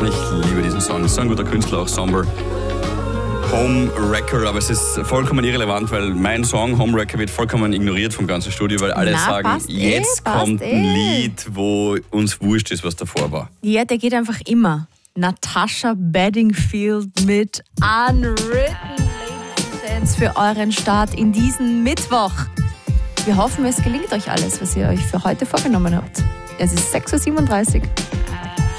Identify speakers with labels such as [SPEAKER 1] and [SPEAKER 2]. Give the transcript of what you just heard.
[SPEAKER 1] Ich liebe diesen Song. Das ist so ein guter Künstler, auch Somber. Homewrecker, aber es ist vollkommen irrelevant, weil mein Song Homewrecker wird vollkommen ignoriert vom ganzem Studio, weil alle sagen, jetzt kommt ein Lied, wo uns wurscht ist, was davor war.
[SPEAKER 2] Ja, der geht einfach immer. Natasha Bedingfield mit Unwritten, Ladies für euren Start in diesen Mittwoch. Wir hoffen, es gelingt euch alles, was ihr euch für heute vorgenommen habt. Es ist 6:37 Uhr.